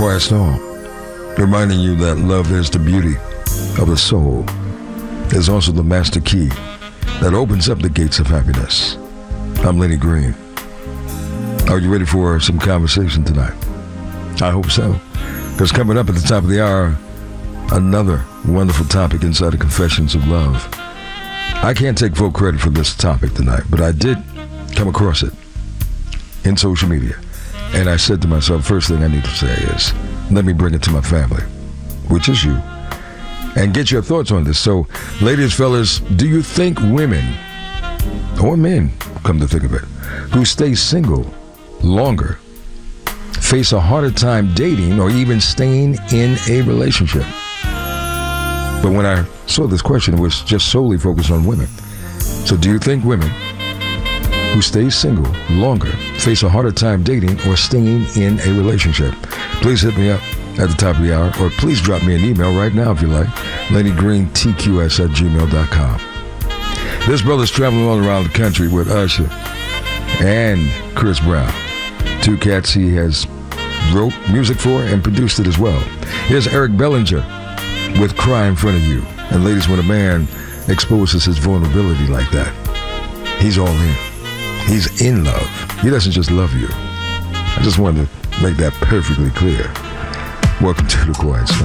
Quiet Storm, reminding you that love is the beauty of the soul. It's also the master key that opens up the gates of happiness. I'm Lenny Green. Are you ready for some conversation tonight? I hope so. Because coming up at the top of the hour, another wonderful topic inside the Confessions of Love. I can't take full credit for this topic tonight, but I did come across it in social media. And I said to myself, first thing I need to say is, let me bring it to my family, which is you, and get your thoughts on this. So, ladies, fellas, do you think women, or men, come to think of it, who stay single longer, face a harder time dating or even staying in a relationship? But when I saw this question, it was just solely focused on women. So do you think women who stay single longer face a harder time dating or staying in a relationship? Please hit me up at the top of the hour, or please drop me an email right now if you like, LennyGreenTQS@gmail.com. This brother's traveling all around the country with Usher and Chris Brown, two cats he has wrote music for and produced it as well. Here's Eric Bellinger with Cry in Front of You. And ladies, when a man exposes his vulnerability like that, he's all in. He's in love. He doesn't just love you. I just wanted to make that perfectly clear. Welcome to the Quiet Storm.